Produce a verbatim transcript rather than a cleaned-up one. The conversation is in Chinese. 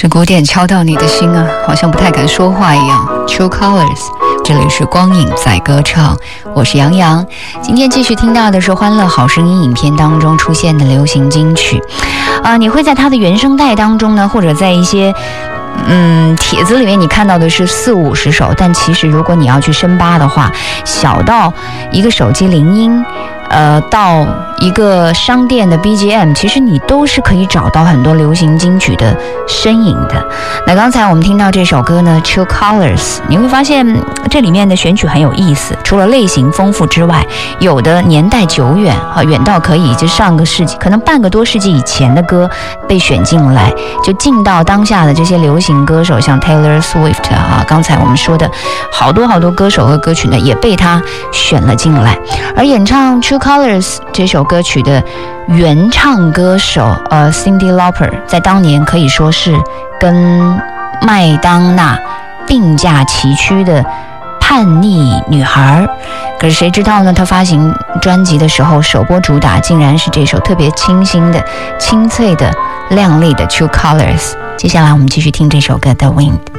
这鼓点敲到你的心啊，好像不太敢说话一样。True Colors， 这里是光影在歌唱，我是杨洋。今天继续听到的是《欢乐好声音》影片当中出现的流行金曲啊、呃，你会在它的原声带当中呢，或者在一些嗯帖子里面你看到的是四五十首，但其实如果你要去深扒的话，小到一个手机铃音，呃，到一个商店的 B G M， 其实你都是可以找到很多流行金曲的身影的。那刚才我们听到这首歌呢 True Colors， 你会发现这里面的选曲很有意思，除了类型丰富之外，有的年代久远啊，远到可以就上个世纪，可能半个多世纪以前的歌被选进来，就进到当下的这些流行歌手，像 Taylor Swift 啊，刚才我们说的好多好多歌手和歌曲呢，也被他选了进来。而演唱 True Colors 这首歌曲的原唱歌手呃 Cyndi Lauper 在当年可以说是跟麦当娜并驾齐驱的叛逆女孩，可是谁知道呢，她发行专辑的时候首播主打竟然是这首特别清新的清脆的亮丽的 True Colors。 接下来我们继续听这首歌的 Wind。